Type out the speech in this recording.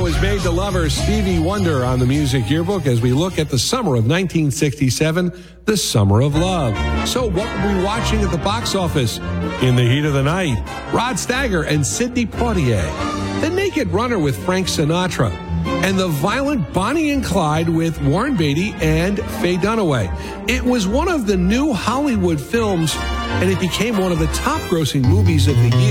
was Made to Lover, Stevie Wonder on the Music Yearbook as we look at the summer of 1967, the summer of love. So what were we watching at the box office? In the Heat of the Night, Rod Steiger and Sidney Poitier. The Naked Runner with Frank Sinatra. And The Violent Bonnie and Clyde with Warren Beatty and Faye Dunaway. It was one of the new Hollywood films, and it became one of the top-grossing movies of the year.